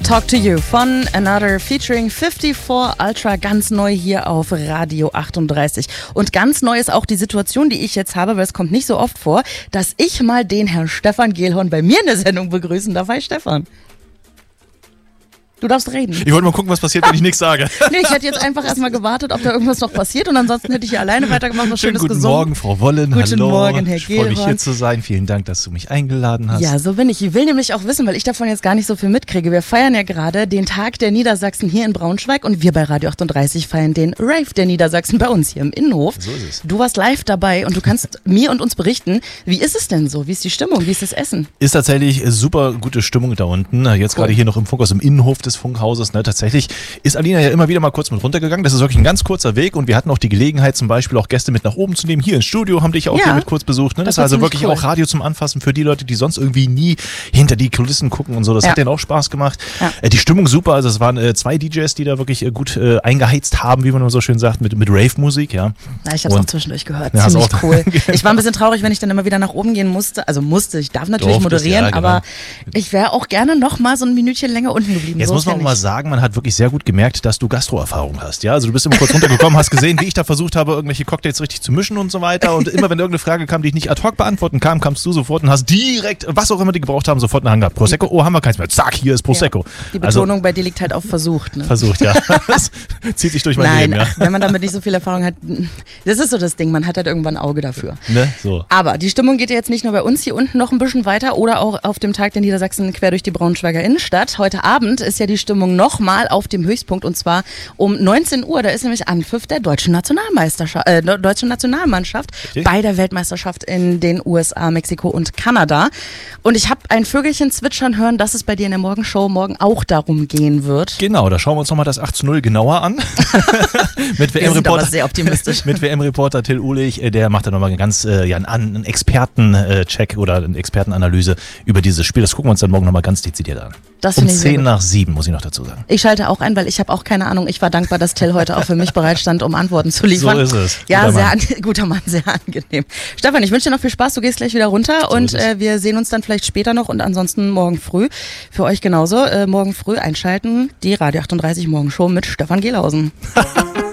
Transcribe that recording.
Talk to You von Another featuring 54 Ultra, ganz neu hier auf Radio 38. Und ganz neu ist auch die Situation, die ich jetzt habe, weil es kommt nicht so oft vor, dass ich mal den Herrn Stefan Gehlhorn bei mir in der Sendung begrüßen darf. Hi Stefan. Du darfst reden. Ich wollte mal gucken, was passiert, wenn ich nichts sage. Nee, ich hätte jetzt einfach erstmal gewartet, ob da irgendwas noch passiert und ansonsten hätte ich hier alleine weitergemacht, was Schönes Guten gesungen. Morgen, Frau Wollen. Guten Hallo. Morgen, Herr Ich freue mich, Gehlhorn. hier zu sein. Vielen Dank, dass du mich eingeladen hast. Ja, so bin ich. Ich will nämlich auch wissen, weil ich davon jetzt gar nicht so viel mitkriege. Wir feiern ja gerade den Tag der Niedersachsen hier in Braunschweig und wir bei Radio 38 feiern den Rave der Niedersachsen bei uns hier im Innenhof. So ist es. Du warst live dabei und du kannst mir und uns berichten, wie ist es denn so? Wie ist die Stimmung? Wie ist das Essen? Ist tatsächlich super gute Stimmung da unten. Jetzt gerade hier noch im Funkhaus, im Innenhof des Funkhauses. Ne? Tatsächlich ist Alina ja immer wieder mal kurz mit runtergegangen. Das ist wirklich ein ganz kurzer Weg und wir hatten auch die Gelegenheit, zum Beispiel auch Gäste mit nach oben zu nehmen. Hier ins Studio haben dich auch hier mit kurz besucht. Ne? Das war also wirklich cool. auch Radio zum Anfassen für die Leute, die sonst irgendwie nie hinter die Kulissen gucken und so. Das hat denen auch Spaß gemacht. Ja. Die Stimmung super. Also es waren 2 DJs, die da wirklich gut eingeheizt haben, wie man immer so schön sagt, mit Rave-Musik. Ja, ich habe es auch zwischendurch gehört. Ja, ziemlich cool. Ich war ein bisschen traurig, wenn ich dann immer wieder nach oben gehen musste. Also ich darf natürlich moderieren, ja, genau. Aber ich wäre auch gerne noch mal so ein Minütchen länger unten geblieben. Jetzt so muss man auch mal sagen, man hat wirklich sehr gut gemerkt, dass du Gastro-Erfahrung hast. Ja, also du bist immer kurz runtergekommen, hast gesehen, wie ich da versucht habe, irgendwelche Cocktails richtig zu mischen und so weiter. Und immer, wenn irgendeine Frage kam, die ich nicht ad hoc beantworten kam, kamst du sofort und hast direkt, was auch immer die gebraucht haben, sofort eine Hand gehabt. Prosecco, oh, haben wir keins mehr. Zack, hier ist Prosecco. Ja. Die Betonung bei dir liegt halt auf versucht. Ne? Versucht, ja. Das zieht sich durch mein Leben. Ja. Wenn man damit nicht so viel Erfahrung hat, das ist so das Ding, man hat halt irgendwann ein Auge dafür. Ne? So. Aber die Stimmung geht ja jetzt nicht nur bei uns hier unten noch ein bisschen weiter oder auch auf dem Tag der Niedersachsen quer durch die Braunschweiger Innenstadt. Heute Abend ist ja die Stimmung nochmal auf dem Höchstpunkt und zwar um 19 Uhr. Da ist nämlich Anpfiff der deutschen Nationalmannschaft bei der Weltmeisterschaft in den USA, Mexiko und Kanada. Und ich habe ein Vögelchen zwitschern hören, dass es bei dir in der Morgenshow morgen auch darum gehen wird. Genau, da schauen wir uns nochmal das 8:0 genauer an. Mit WM-Reporter, sehr optimistisch. Mit WM-Reporter Till Uhlich, der macht da nochmal einen ganz einen Experten-Check oder eine Expertenanalyse über dieses Spiel. Das gucken wir uns dann morgen nochmal ganz dezidiert an. Das um 6:10, muss ich noch dazu sagen. Ich schalte auch ein, weil ich habe auch keine Ahnung. Ich war dankbar, dass Till heute auch für mich bereitstand, um Antworten zu liefern. So ist es. Ja, guter Mann, sehr angenehm. Stefan, ich wünsche dir noch viel Spaß. Du gehst gleich wieder runter so und wir sehen uns dann vielleicht später noch und ansonsten morgen früh. Für euch genauso. Morgen früh einschalten, die Radio 38 Morgenshow mit Stefan Gehlhausen.